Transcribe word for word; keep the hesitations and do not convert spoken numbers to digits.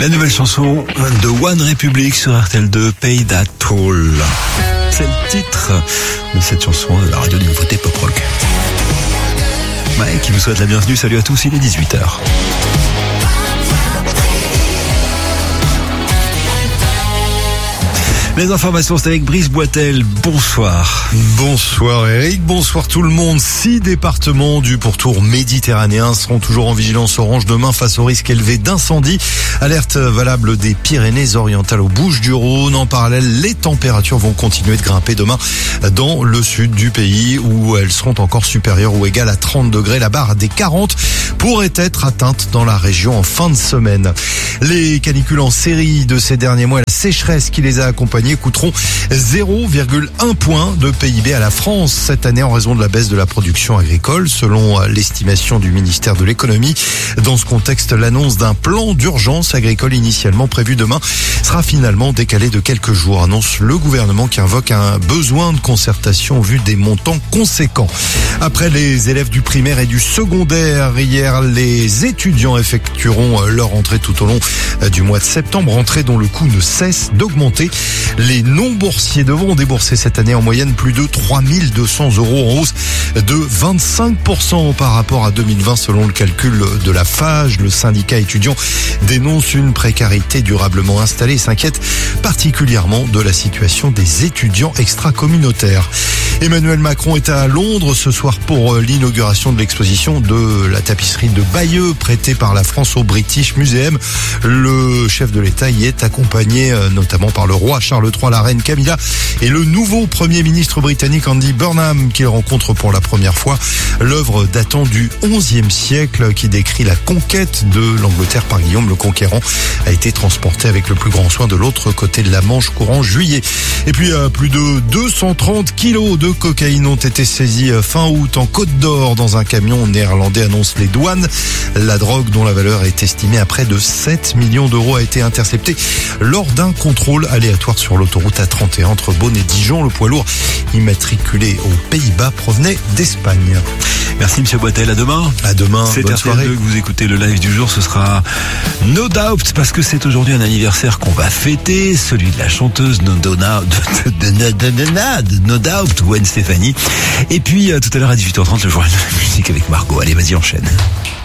La nouvelle chanson de One Republic sur R T L deux, Pay That Toll. C'est le titre de cette chanson de la radio de nouveauté pop rock. Mike qui vous souhaite la bienvenue. Salut à tous, il est dix-huit heures. Les informations, c'est avec Brice Boitel. Bonsoir. Bonsoir Eric, bonsoir tout le monde. Six départements du pourtour méditerranéen seront toujours en vigilance orange demain face au risque élevé d'incendie. Alerte valable des Pyrénées-Orientales aux Bouches-du-Rhône. En parallèle, les températures vont continuer de grimper demain dans le sud du pays où elles seront encore supérieures ou égales à trente degrés. La barre des quarante pourrait être atteinte dans la région en fin de semaine. Les canicules en série de ces derniers mois et la sécheresse qui les a accompagnés coûteront zéro virgule un point de P I B à la France cette année en raison de la baisse de la production agricole, selon l'estimation du ministère de l'économie. Dans ce contexte, l'annonce d'un plan d'urgence agricole initialement prévu demain sera finalement décalée de quelques jours, annonce le gouvernement qui invoque un besoin de concertation au vu des montants conséquents. Après les élèves du primaire et du secondaire, hier, les étudiants effectueront leur entrée tout au long du mois de septembre, entrée dont le coût ne cesse d'augmenter. Les non-boursiers devront débourser cette année en moyenne plus de trois mille deux cents euros, en hausse de vingt-cinq pour cent par rapport à deux mille vingt selon le calcul de la Fage. Le syndicat étudiant dénonce une précarité durablement installée et s'inquiète particulièrement de la situation des étudiants extra-communautaires. Emmanuel Macron est à Londres ce soir pour l'inauguration de l'exposition de la tapisserie de Bayeux prêtée par la France au British Museum. Le chef de l'État y est accompagné notamment par le roi Charles trois, la reine Camilla et le nouveau Premier ministre britannique Andy Burnham qu'il rencontre pour la première fois. L'œuvre datant du onzième siècle qui décrit la conquête de l'Angleterre par Guillaume le Conquérant a été transportée avec le plus grand soin de l'autre côté de la Manche courant juillet. Et puis plus de deux cent trente kilos de cocaïne ont été saisis fin août en Côte d'Or dans un camion néerlandais, annoncent les douanes. La drogue dont la valeur est estimée à près de sept millions d'euros a été interceptée lors d'un contrôle aléatoire sur l'autoroute A trente et un entre Beaune et Dijon. Le poids lourd immatriculé aux Pays-Bas provenait d'Espagne. Merci Monsieur Boitel, à demain. À demain, c'est bonne soirée. R T L deux que vous écoutez le live du jour, ce sera No Doubt parce que c'est aujourd'hui un anniversaire qu'on va fêter, celui de la chanteuse No Doubt, No Doubt, Gwen Stefani. Et puis tout à l'heure à dix-huit heures trente, le journal de la musique avec Margot. Allez, vas-y, enchaîne.